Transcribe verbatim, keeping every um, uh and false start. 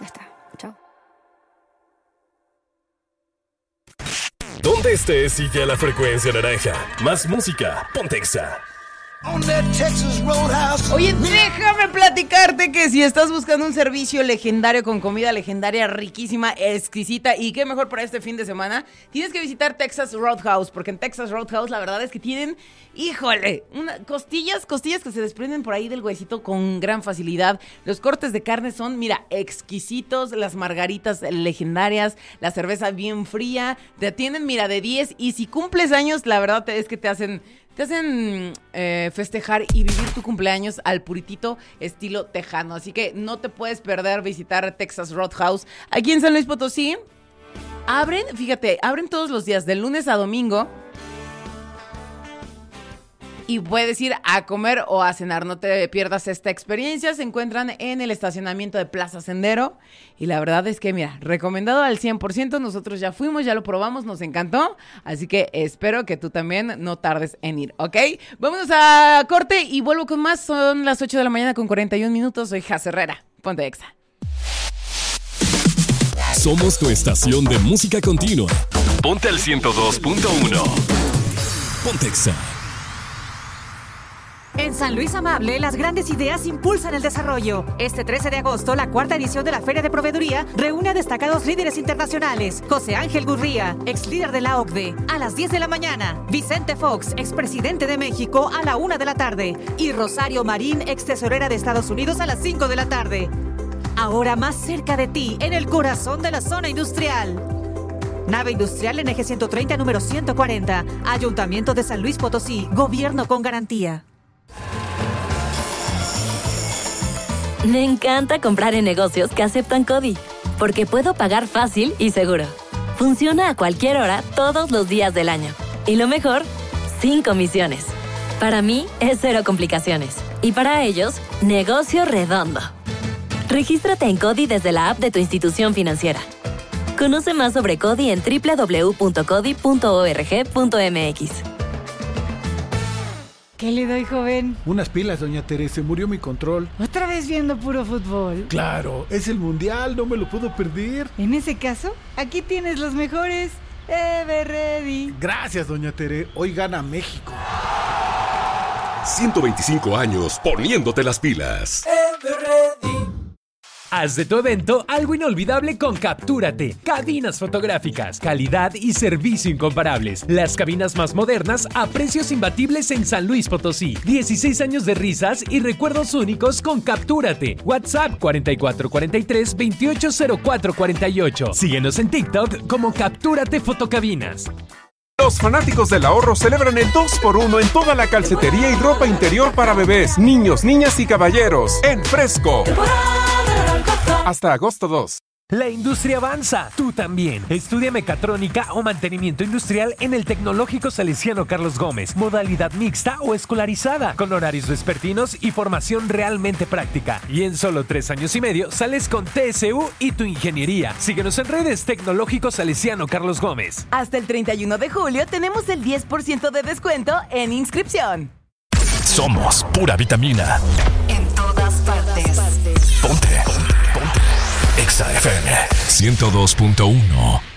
Ya está. Chao. Donde estés, sigue a la frecuencia naranja. Más música, ponte Exa. Oye, déjame platicarte que si estás buscando un servicio legendario con comida legendaria, riquísima, exquisita y qué mejor para este fin de semana, tienes que visitar Texas Roadhouse, porque en Texas Roadhouse la verdad es que tienen, híjole, una, costillas, costillas que se desprenden por ahí del huesito con gran facilidad. Los cortes de carne son, mira, exquisitos, las margaritas legendarias, la cerveza bien fría, te atienden, mira, de diez, y si cumples años, la verdad es que te hacen... Te hacen eh, festejar y vivir tu cumpleaños al puritito estilo tejano. Así que no te puedes perder visitar Texas Roadhouse. Aquí en San Luis Potosí, abren, fíjate, abren todos los días, de lunes a domingo. Y puedes ir a comer o a cenar, no te pierdas esta experiencia. Se encuentran en el estacionamiento de Plaza Sendero. Y la verdad es que, mira, recomendado al cien por ciento. Nosotros ya fuimos, ya lo probamos, nos encantó. Así que espero que tú también no tardes en ir, ¿ok? Vámonos a corte y vuelvo con más. Son las ocho de la mañana con cuarenta y un minutos. Soy Jaz Herrera. Ponte Exa. Somos tu estación de música continua. Ponte al ciento dos punto uno. Ponte Exa. En San Luis Amable, las grandes ideas impulsan el desarrollo. Este trece de agosto, la cuarta edición de la Feria de Proveeduría reúne a destacados líderes internacionales. José Ángel Gurría, ex líder de la O C D E, a las diez de la mañana. Vicente Fox, expresidente de México, a la una de la tarde. Y Rosario Marín, ex tesorera de Estados Unidos, a las cinco de la tarde. Ahora más cerca de ti, en el corazón de la zona industrial. Nave industrial en eje ciento treinta, número ciento cuarenta. Ayuntamiento de San Luis Potosí. Gobierno con garantía. Me encanta comprar en negocios que aceptan CODI, porque puedo pagar fácil y seguro. Funciona a cualquier hora, todos los días del año. Y lo mejor, sin comisiones. Para mí, es cero complicaciones. Y para ellos, negocio redondo. Regístrate en CODI desde la app de tu institución financiera. Conoce más sobre CODI en doble u doble u doble u punto codi punto org punto m x. ¿Qué le doy, joven? Unas pilas, doña Teresa, se murió mi control. ¿Otra vez viendo puro fútbol? Claro, es el mundial, no me lo puedo perder. En ese caso, aquí tienes los mejores. Everready. Gracias, doña Tere, hoy gana México. ciento veinticinco años poniéndote las pilas. Everready. Haz de tu evento algo inolvidable con Captúrate. Cabinas fotográficas, calidad y servicio incomparables. Las cabinas más modernas a precios imbatibles en San Luis Potosí. dieciséis años de risas y recuerdos únicos con Captúrate. WhatsApp cuarenta y cuatro cuarenta y tres veintiocho cero cuatro cuarenta y ocho. Síguenos en TikTok como Captúrate Fotocabinas. Los fanáticos del ahorro celebran el dos por uno en toda la calcetería y ropa interior para bebés, niños, niñas y caballeros. En Fresco. Hasta agosto dos. La industria avanza, tú también. Estudia mecatrónica o mantenimiento industrial en el Tecnológico Salesiano Carlos Gómez. Modalidad mixta o escolarizada, con horarios vespertinos y formación realmente práctica. Y en solo tres años y medio sales con T S U y tu ingeniería. Síguenos en redes Tecnológico Salesiano Carlos Gómez. Hasta el treinta y uno de julio tenemos el diez por ciento de descuento en inscripción. Somos pura vitamina. En todas partes. Ponte. Ponte. Exa F M ciento dos punto uno.